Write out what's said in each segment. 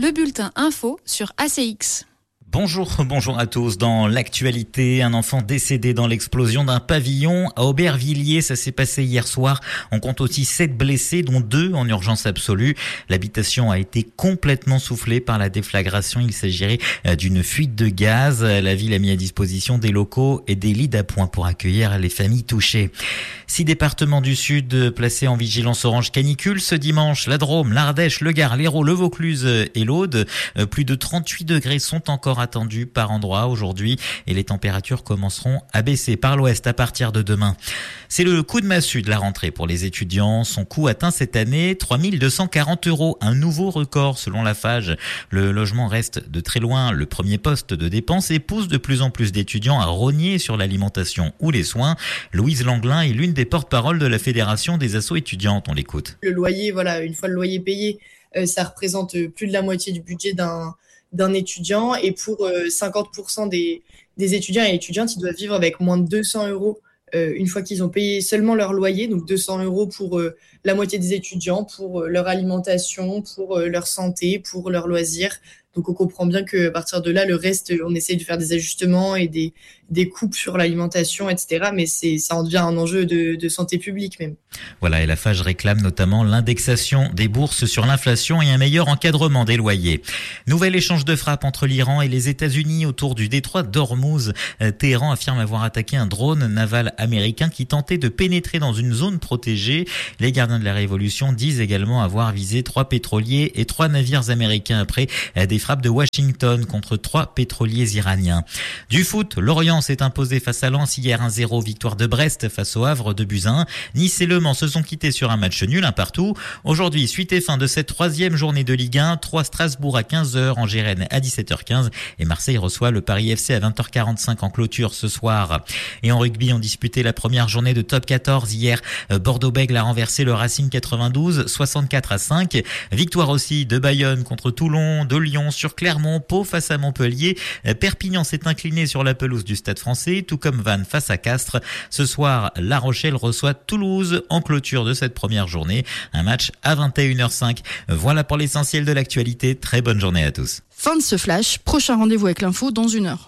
le bulletin info sur ACX. Bonjour à tous. Dans l'actualité, un enfant décédé dans l'explosion d'un pavillon à Aubervilliers. Ça s'est passé hier soir. On compte aussi 7 blessés, dont 2 en urgence absolue. L'habitation a été complètement soufflée par la déflagration. Il s'agirait d'une fuite de gaz. La ville a mis à disposition des locaux et des lits d'appoint pour accueillir les familles touchées. 6 départements du Sud placés en vigilance orange canicule ce dimanche. La Drôme, l'Ardèche, le Gard, l'Hérault, le Vaucluse et l'Aude. Plus de 38 degrés sont encore attendus par endroit aujourd'hui et les températures commenceront à baisser par l'ouest à partir de demain. C'est le coup de massue de la rentrée pour les étudiants. Son coût atteint cette année 3 240 €, un nouveau record selon la FAGE. Le logement reste de très loin le premier poste de dépense et pousse de plus en plus d'étudiants à rogner sur l'alimentation ou les soins. Louise Langlin est l'une des porte-paroles de la Fédération des assos étudiantes. On l'écoute. Le loyer, une fois le loyer payé, ça représente plus de la moitié du budget d'un étudiant, et pour 50% des étudiants et étudiantes, ils doivent vivre avec moins de 200 € une fois qu'ils ont payé seulement leur loyer, donc 200 € pour la moitié des étudiants, pour leur alimentation, pour leur santé, pour leurs loisirs. Donc on comprend bien qu'à partir de là, le reste, on essaye de faire des ajustements et des coupes sur l'alimentation, etc. Mais ça en devient un enjeu de santé publique même. Voilà, et la FAGE réclame notamment l'indexation des bourses sur l'inflation et un meilleur encadrement des loyers. Nouvel échange de frappes entre l'Iran et les États-Unis autour du détroit d'Ormuz. Téhéran affirme avoir attaqué un drone naval américain qui tentait de pénétrer dans une zone protégée. Les gardiens de la Révolution disent également avoir visé 3 pétroliers et 3 navires américains après des frappe de Washington contre 3 pétroliers iraniens. Du foot, Lorient s'est imposé face à Lens hier 1-0, victoire de Brest face au Havre de Buzyn. Nice et Le Mans se sont quittés sur un match nul, un partout. Aujourd'hui, suite et fin de cette 3e journée de Ligue 1, 3 Strasbourg à 15h, Angers-Rennes à 17h15 et Marseille reçoit le Paris FC à 20h45 en clôture ce soir. Et en rugby, on disputait la première journée de top 14 hier. Bordeaux-Bègles a renversé le Racing 92, 64-5. Victoire aussi de Bayonne contre Toulon, de Lyon sur Clermont, Pau face à Montpellier. Perpignan s'est incliné sur la pelouse du Stade Français, tout comme Vannes face à Castres. Ce soir, La Rochelle reçoit Toulouse en clôture de cette première journée. Un match à 21h05. Voilà pour l'essentiel de l'actualité. Très bonne journée à tous. Fin de ce flash. Prochain rendez-vous avec l'info dans 1 heure.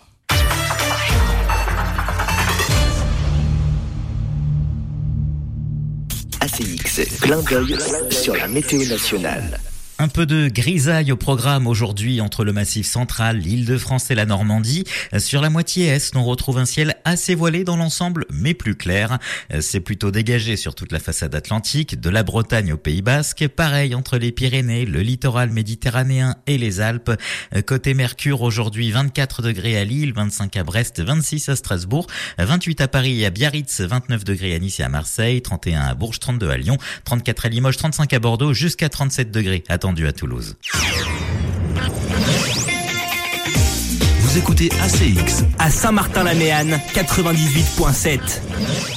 ACX, clin d'œil sur la météo nationale. Un peu de grisaille au programme aujourd'hui entre le Massif central, l'Île-de-France et la Normandie. Sur la moitié est, on retrouve un ciel assez voilé dans l'ensemble, mais plus clair. C'est plutôt dégagé sur toute la façade atlantique, de la Bretagne au Pays Basque. Pareil entre les Pyrénées, le littoral méditerranéen et les Alpes. Côté Mercure, aujourd'hui 24 degrés à Lille, 25 à Brest, 26 à Strasbourg, 28 à Paris et à Biarritz, 29 degrés à Nice et à Marseille, 31 à Bourges, 32 à Lyon, 34 à Limoges, 35 à Bordeaux, jusqu'à 37 degrés. Attendu à Toulouse. Vous écoutez ACX à Saint-Martin-la-Méanne 98.7.